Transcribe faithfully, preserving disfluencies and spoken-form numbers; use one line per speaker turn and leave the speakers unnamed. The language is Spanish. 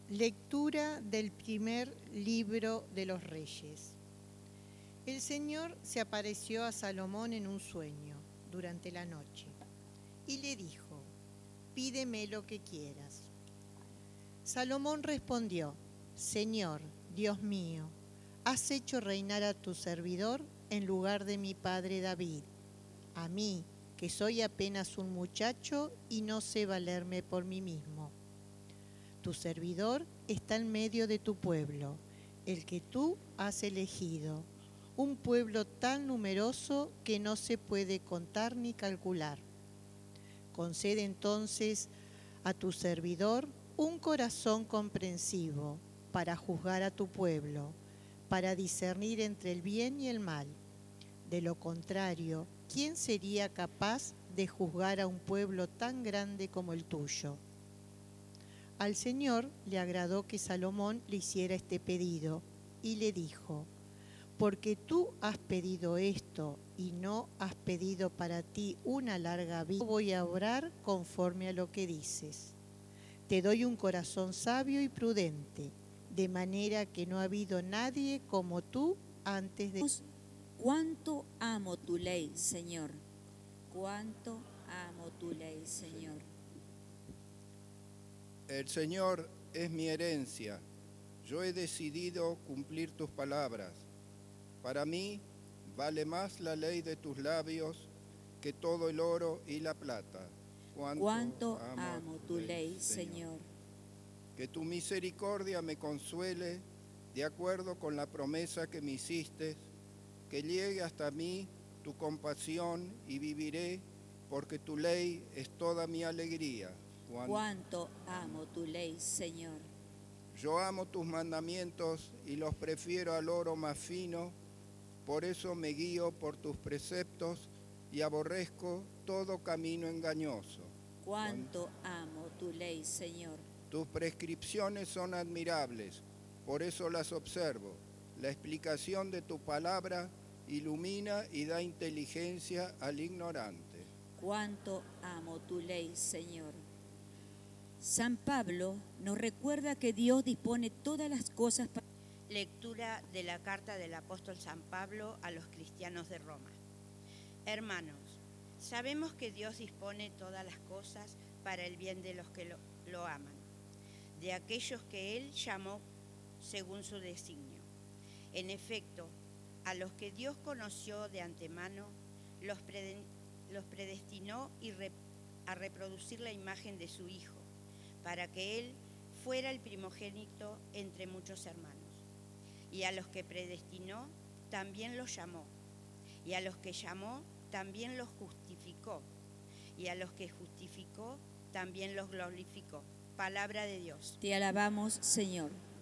Lectura del primer libro de los Reyes. El Señor se apareció a Salomón en un sueño durante la noche y le dijo: pídeme lo que quieras. Salomón respondió: Señor, Dios mío, has hecho reinar a tu servidor en lugar de mi padre David, a mí, que soy apenas un muchacho y no sé valerme por mí mismo. Tu servidor está en medio de tu pueblo, el que tú has elegido, un pueblo tan numeroso que no se puede contar ni calcular. Concede entonces a tu servidor un corazón comprensivo para juzgar a tu pueblo, para discernir entre el bien y el mal. De lo contrario, ¿quién sería capaz de juzgar a un pueblo tan grande como el tuyo? Al Señor le agradó que Salomón le hiciera este pedido y le dijo: porque tú has pedido esto y no has pedido para ti una larga vida, voy a obrar conforme a lo que dices. Te doy un corazón sabio y prudente, de manera que no ha habido nadie como tú antes de...
Cuánto amo tu ley, Señor. Cuánto amo tu ley, Señor.
El Señor es mi herencia. Yo he decidido cumplir tus palabras. Para mí vale más la ley de tus labios que todo el oro y la plata.
Cuánto, Cuánto amo, amo tu ley, ley Señor. Señor.
Que tu misericordia me consuele de acuerdo con la promesa que me hiciste, que llegue hasta mí tu compasión y viviré, porque tu ley es toda mi alegría.
Cuánto, Cuánto amo tu ley, Señor.
Yo amo tus mandamientos y los prefiero al oro más fino, por eso me guío por tus preceptos y aborrezco todo camino engañoso.
Cuánto amo tu ley, Señor.
Tus prescripciones son admirables, por eso las observo. La explicación de tu palabra ilumina y da inteligencia al ignorante.
Cuánto amo tu ley, Señor. San Pablo nos recuerda que Dios dispone todas las cosas para...
Lectura de la carta del apóstol San Pablo a los cristianos de Roma. Hermanos, sabemos que Dios dispone todas las cosas para el bien de los que lo, lo aman, de aquellos que Él llamó según su designio. En efecto, a los que Dios conoció de antemano, los, prede, los predestinó y re, a reproducir la imagen de su Hijo, para que Él fuera el primogénito entre muchos hermanos. Y a los que predestinó, también los llamó. Y a los que llamó, también los justificó. Y a los que justificó, también los glorificó. Palabra de Dios.
Te alabamos, Señor.